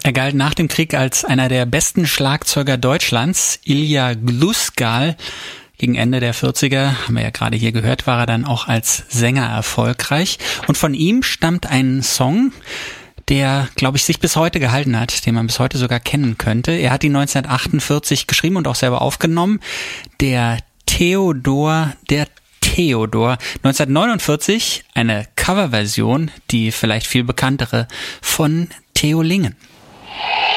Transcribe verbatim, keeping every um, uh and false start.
Er galt nach dem Krieg als einer der besten Schlagzeuger Deutschlands. Ilja Gluskal. Gegen Ende der vierziger, haben wir ja gerade hier gehört, war er dann auch als Sänger erfolgreich. Und von ihm stammt ein Song, der, glaube ich, sich bis heute gehalten hat, den man bis heute sogar kennen könnte. Er hat ihn neunzehnhundertachtundvierzig geschrieben und auch selber aufgenommen. Der Theodor, der Theodor. neunzehnhundertneunundvierzig eine Coverversion, die vielleicht viel bekanntere, von Theo Lingen.